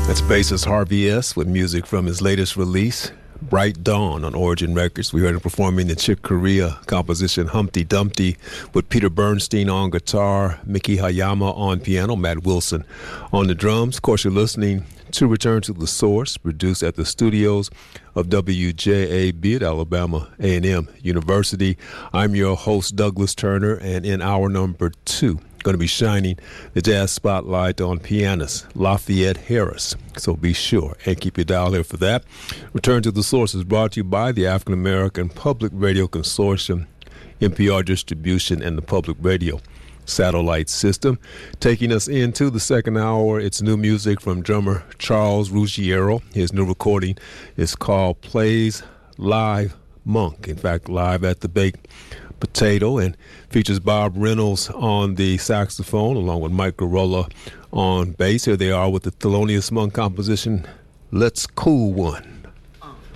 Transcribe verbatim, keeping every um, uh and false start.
That's bassist Harvey S. with music from his latest release, Bright Dawn, on Origin Records. We heard him performing the Chick Corea composition Humpty Dumpty with Peter Bernstein on guitar, Miki Hayama on piano, Matt Wilson on the drums. Of course, you're listening to Return to the Source, produced at the studios of W J A B at Alabama A and M University. I'm your host, Douglas Turner, and in hour number two, going to be shining the jazz spotlight on pianist Lafayette Harris. So be sure and keep your dial here for that. Return to the Source is brought to you by the African American Public Radio Consortium, N P R Distribution, and the Public Radio Satellite System. Taking us into the second hour, it's new music from drummer Charles Ruggiero. His new recording is called Plays Live Monk. In fact, live at the Baked Potato, and features Bob Reynolds on the saxophone along with Mike Garola on bass. Here they are with the Thelonious Monk composition, Let's Cool One.